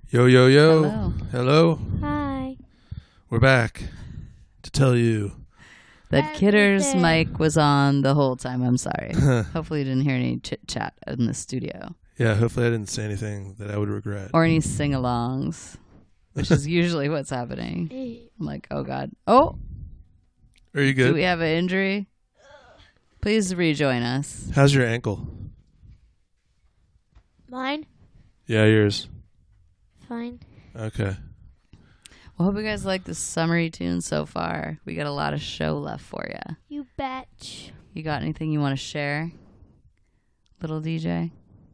Yo, yo, yo. Hello. Hello. Hi. We're back to tell you. That Kidder's Everything. mic was on the whole time. I'm sorry. Hopefully you didn't hear any chit-chat in the studio. Yeah, hopefully I didn't say anything that I would regret. Or any sing-alongs, which is usually what's happening. I'm like, oh, God. Oh, Are you do good? we have an injury? Please rejoin us. How's your ankle? Mine? Yeah, yours. Fine. Okay. Well, hope you guys like the summery tune so far. We got a lot of show left for you. You betch. You got anything you want to share, little DJ?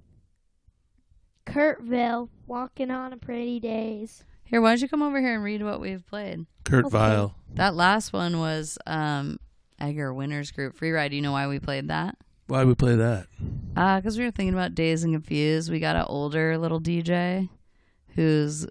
Kurtville, walking on a pretty days. Here, why don't you come over here and read what we've played? Kurt Okay. Vile. That last one was Egger Winners Group Free Ride. Do you know why we played that? Why we play that? Because we were thinking about Dazed and Confused. We got an older little DJ who's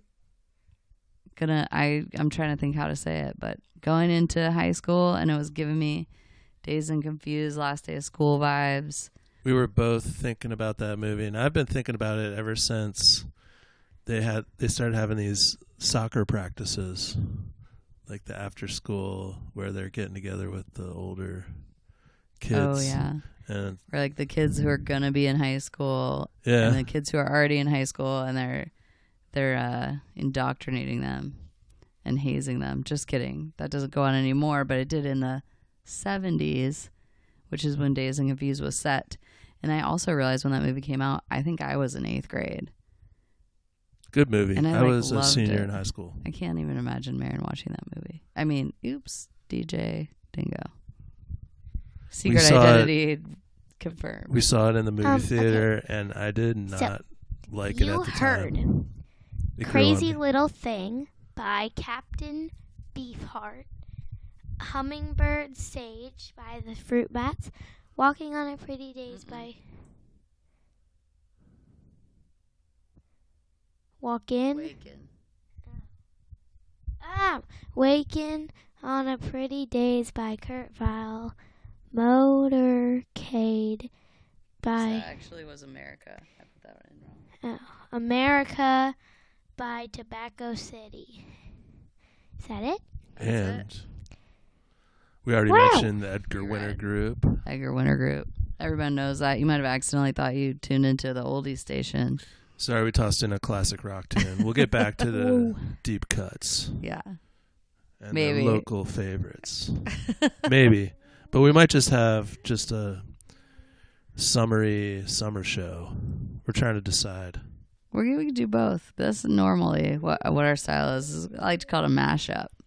I'm trying to think how to say it, but going into high school, and it was giving me Dazed and Confused, Last Day of School vibes. We were both thinking about that movie, and I've been thinking about it ever since they started having these soccer practices, like the after school where they're getting together with the older kids. Oh, yeah. And Or like the kids who are going to be in high school yeah. and the kids who are already in high school, and they're indoctrinating them and hazing them. Just kidding. That doesn't go on anymore, but it did in the 70s, which is when Dazed and Confused was set. And I also realized when that movie came out, I think I was in 8th grade. Good movie. And I, I like, was a loved senior it. in high school. I can't even imagine Marin watching that movie. I mean, oops, DJ Dingo. Secret saw it- identity confirmed. We saw it in the movie Okay. theater, and I did not like it at You the heard time. It grew on Crazy me. Little Thing by Captain Beefheart. Hummingbird Sage by the Fruit Bats. Walking on a Pretty Days by Walk In. Waking on a Pretty Days by Kurt Vile. Motorcade by That actually was America. I put that one in wrong. America by Tobacco City. Is that it? And we already Wow. mentioned the Edgar Winter Group. Edgar Winter Group. Everyone knows that. You might have accidentally thought you tuned into the oldie station. Sorry, we tossed in a classic rock tune. We'll get back to the Ooh. deep cuts Yeah. and Maybe. the local favorites. Maybe. But we might just have just a summary summer show. We're trying to decide. We could do both. That's normally what our style is. I like to call it a mashup.